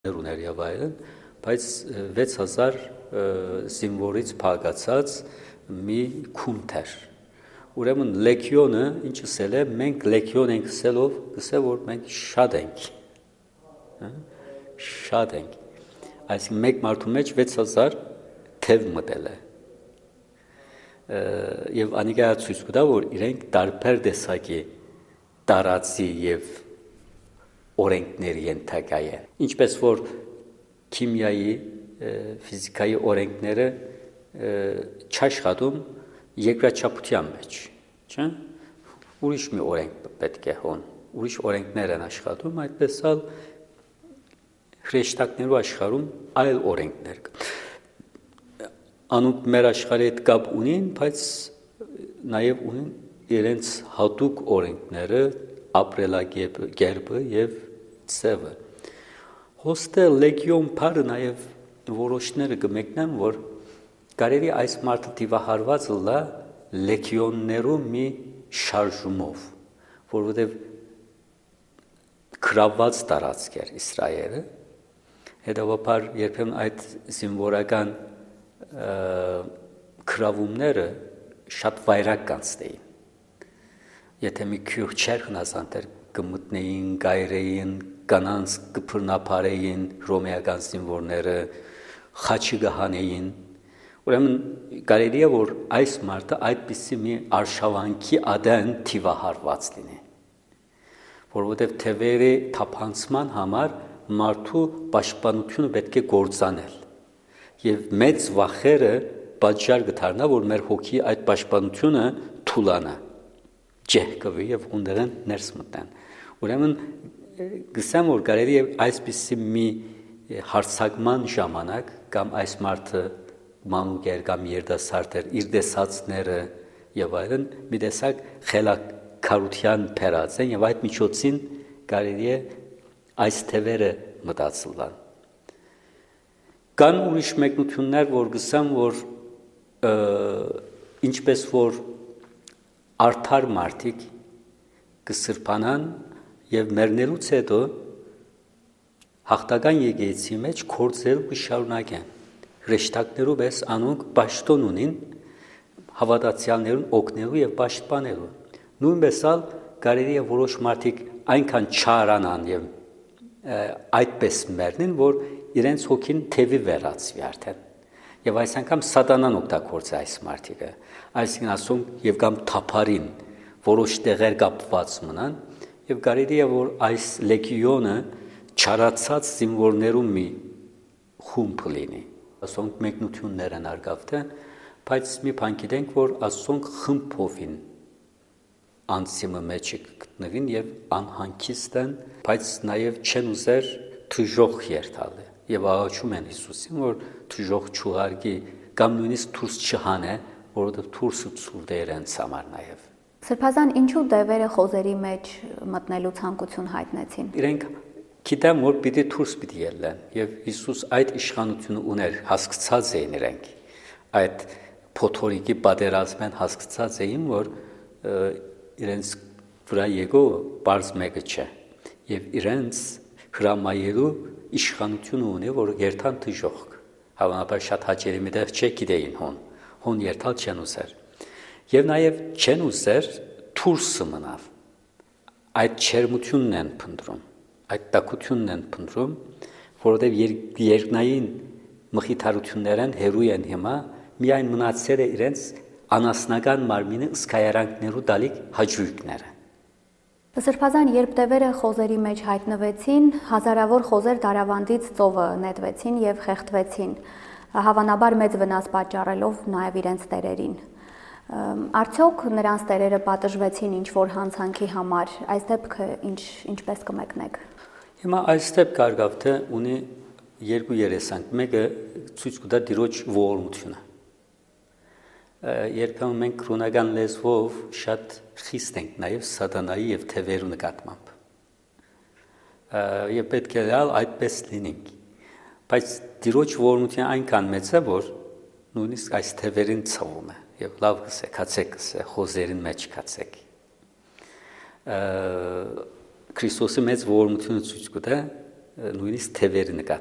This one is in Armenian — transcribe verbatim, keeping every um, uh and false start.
ուներ եւ այլն, բայց վեց հազար զինվորից փակացած մի քունթ էր։ Ուրեմն լեգիոնը ինչ ասել է, մենք լեգիոն ենք ասելով, ասել որ մենք շատ ենք։ Շատ ենք։ Այսինքն մեկ մարդու մեջ վեց հազար թև մտել է։ Եվ անիկա ցույց կտա, որ իրենք տարբեր տեսակի տարածի եւ օրենքների ենթակա են։ Ինչպես որ քիմիայի, ֆիզիկայի օրենքները չաշխատում երկրաչափության մեջ, չէ՞։ Ուրիշ մի օրենք պետք է հոն, ուրիշ օրենքներ են աշխատում, այդպես էլ հրեշտակներու աշխարհում այլ օրենքներ կան։ Անոնք մեր աշխարհի հետ կապ ունին, բայց նաև ունին իրենց հատուկ օրենքները, ապրելակերպը եւ ծևը։ Հոստե լեգիոն բարը նաև որոշները կմեկնեն, որ կարելի այս մարդը դիվահարված լա լեգիոններու մի շարժումով, որովհետև գրաված տարածք էր Իսրայելը, հետևաբար երբեմն այդ զինվորական գրավումները շատ վայրակ կանցնեին։ Եթե մի քյուր չեր հնազանդեր կմտնեին, գայրեին, կանանց կփռնապարեին ռոմեական զինվորները, խաչի գահանեին։ Ուրեմն կարելի է որ այս մարդը այդպիսի մի արշավանքի ադեն թիվահարված լինի, որովհետև թևերի թափանցման համար մարդու պաշտպանությունը պետք է գործանել, եւ մեծ վախերը պատճառ կդառնա, որ մեր հոգի այդ պաշտպանությունը թուլանա, ջեհկվի եւ ունդերեն ներս մտնեն։ Ուրեմն գսեմ որ կարելի է այսպիսի մի հարցակման ժամանակ կամ այս մարդը մանուկ էր կամ երդասարդ էր իր դեսածները եւ այլն մի տեսակ խելակարության փերած են եւ այդ միջոցին կարելի է այս թևերը մտածելան։ Կան ուրիշ մեկնություններ, որ գսեմ, որ ինչպես որ արդար մարդիկ կսրբանան եւ մեռնելուց հետո հաղթական եկեղեցի մեջ կորձել կշարունակեն։ Հրեշտակներով էս անոնք պաշտոն ունին հավատացյալներուն օգնելու եւ պաշտպանելու։ Նույնպես ալ կարելի է որոշ մարդիկ այնքան չարանան եւ այդպես մեռնին, որ իրենց հոգին թևի վերածվի արդեն։ Եվ այս անգամ սատանան օգտագործի այս մարդիկը։ Այսինքն ասում եւ կամ թափարին որոշ տեղեր կապված մնան եւ կարելի է որ այս լեգիոնը չարացած զինվորներու մի խումբ լինի։ Ասոնք մեկնություններ են արգավտեն, բայց մի բան գիտենք, որ ասոնք խմբովին անցիմը մեջ գտնվին եւ անհանգիստ են, բայց նաեւ չեն ուզեր թուժող երթալ եւ աղաչում են Հիսուսին, որ թուժող չուղարկի կամ նույնիսկ դուրս չհանե, որովհետեւ դուրսը ցուրտ է իրենց համար նաեւ։ Սրբազան ինչու դևերը խոզերի մեջ մտնելու ցանկություն հայտնեցին։ Իրենք գիտեմ, որ պիտի դուրս պիտի ելնեն եւ Հիսուս այդ իշխանությունը ուներ, հասկացած էին իրենք։ Այդ փոթորիկի պատերազմեն հասկացած էին, որ իրենց վրա եկո բարձ մեկը չէ եւ իրենց հրամայելու իշխանությունը ունի, որ երթան թժող։ Հավանաբար շատ հաճելի միտեղ չգիտեին հոն, հոն երթալ չեն ուզեր։ Եվ նաև չեն ուզեր դուրսը մնալ։ Այդ չերմությունն են փնտրում, այդ տակությունն են փնտրում, որովհետև երկնային մխիթարություններն հերույ են հիմա, միայն մնացել է իրենց անասնական մարմինը ըսկայարանքներու դալիք հաջույքները։ Սրբազան երբ դևերը խոզերի մեջ հայտնվեցին, հազարավոր խոզեր դարավանդից ծովը նետվեցին եւ խեղդվեցին, հավանաբար մեծ վնաս պատճառելով նաեւ իրենց տերերին։ Արդյոք նրանց տերերը պատժվեցին ինչ-որ հանցանքի համար, այս դեպքը ինչ ինչպես կմեկնեք։ Հիմա այս դեպքը արգավթե ունի երկու երեսանք, մեկը ցույց կտա դիրոջ ողորմությունը։ Երբեմն մենք կրոնական լեզվով շատ խիստ ենք նաև սատանայի եւ թևերու նկատմամբ։ Եվ պետք է այդպես լինենք։ Բայց դիրոջ ողորմությունը այնքան մեծ է, որ նույնիսկ այս թևերին ցավում է եւ լավ կսե, քացեք կսե, խոզերին մեջ քացեք։ Քրիստոսի մեծ ողորմությունը ցույց կտա նույնիսկ թևերը նկատի